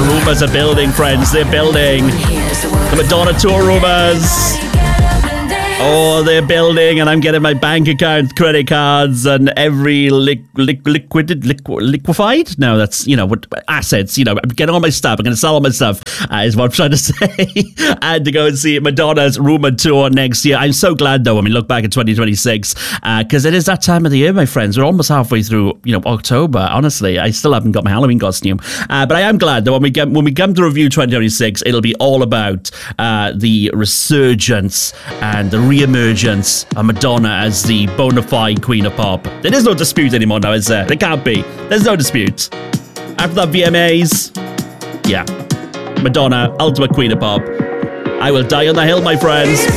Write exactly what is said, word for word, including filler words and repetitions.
rumours are building, friends. They're building. The Madonna tour rumours. Oh, they're building, and I'm getting my bank account, credit cards, and every li- li- liquid, liqu- liquefied. No, that's, you know, what assets. You know, I'm getting all my stuff. I'm going to sell all my stuff, uh, is what I'm trying to say. And to go and see Madonna's rumored tour next year. I'm so glad, though, when we look back at twenty twenty-six, because uh, it is that time of the year, my friends. We're almost halfway through, you know, October. Honestly, I still haven't got my Halloween costume, uh, but I am glad that when we get when we come to review twenty twenty-six, it'll be all about uh, the resurgence and the re-emergence of Madonna as the bona fide queen of pop. There is no dispute anymore now, is there? There can't be. There's no dispute. After that V M As, yeah, Madonna, ultimate queen of pop. I will die on the hill, my friends.